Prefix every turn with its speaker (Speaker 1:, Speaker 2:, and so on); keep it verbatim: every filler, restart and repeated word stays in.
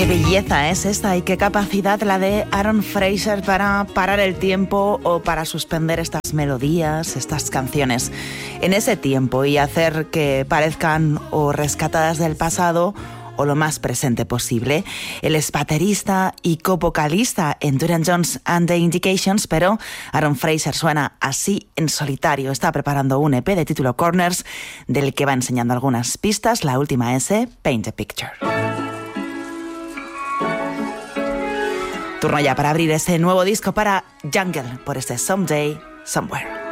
Speaker 1: belleza es esta y qué capacidad la de Aaron Fraser para parar el tiempo o para suspender estas melodías, estas canciones en ese tiempo y hacer que parezcan o rescatadas del pasado o lo más presente posible. Él es baterista y covocalista en Duran Jones and the Indications, pero Aaron Fraser suena así en solitario. Está preparando un E P de título Corners, del que va enseñando algunas pistas. La última es Paint a Picture. Turno ya para abrir ese nuevo disco para Jungle por este Someday, Somewhere.